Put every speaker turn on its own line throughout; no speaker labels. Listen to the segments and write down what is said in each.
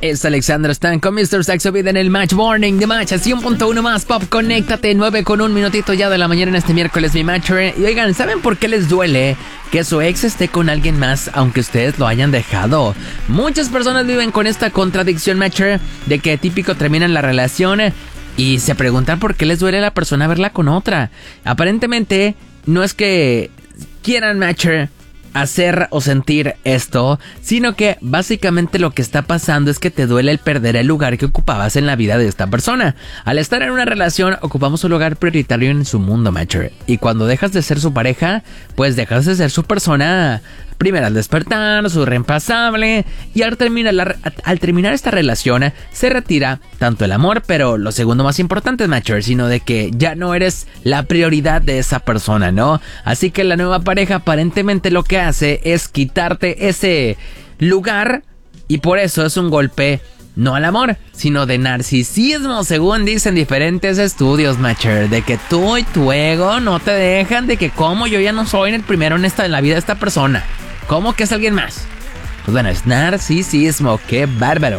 Es Alexandra Stan con Mr. Saxo Beat en el Match Morning de Match. 100.1 más pop, conéctate. 9 con un minutito ya de la mañana en este miércoles, mi Matcher. Y oigan, ¿saben por qué les duele que su ex esté con alguien más aunque ustedes lo hayan dejado? Muchas personas viven con esta contradicción, Matcher, de que típico terminan la relación y se preguntan por qué les duele a la persona verla con otra. Aparentemente no es que quieran, Matcher, hacer o sentir esto, sino que básicamente lo que está pasando es que te duele el perder el lugar que ocupabas en la vida de esta persona. Al estar en una relación ocupamos un lugar prioritario en su mundo, Matcher, y cuando dejas de ser su pareja, pues dejas de ser su persona primera al despertar, su reemplazable, y al terminar esta relación se retira tanto el amor, pero lo segundo más importante, Matcher, sino de que ya no eres la prioridad de esa persona, ¿no? Así que la nueva pareja aparentemente lo que hace es quitarte ese lugar, y por eso es un golpe no al amor, sino de narcisismo, según dicen diferentes estudios, Matcher, de que tú y tu ego no te dejan, de que como yo ya no soy el primero en la vida de esta persona, ¿cómo que es alguien más? Pues bueno, es narcisismo, qué bárbaro.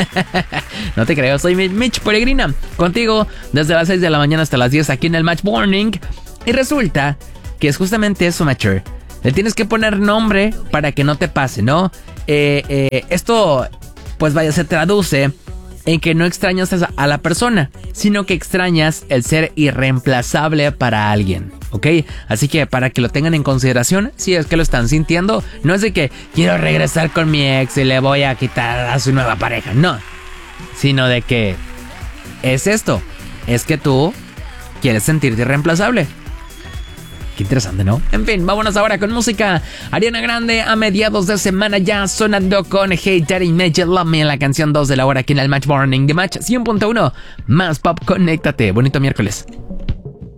No te creo, soy Mitch Peregrina, contigo desde las 6 de la mañana hasta las 10 aquí en el Match Morning. Y resulta que es justamente eso, Matcher. Le tienes que poner nombre para que no te pase, ¿no? Esto, pues vaya, se traduce en que no extrañas a la persona, sino que extrañas el ser irreemplazable para alguien, ¿ok? Así que para que lo tengan en consideración, si es que lo están sintiendo, no es de que quiero regresar con mi ex y le voy a quitar a su nueva pareja, no, sino de que es esto, es que tú quieres sentirte irreemplazable. Qué interesante, ¿no? En fin, vámonos ahora con música. Ariana Grande a mediados de semana ya sonando con Hey Daddy Made You Love Me en la canción 2 de la hora aquí en el Match Morning de Match 100.1 más pop, conéctate. Bonito miércoles.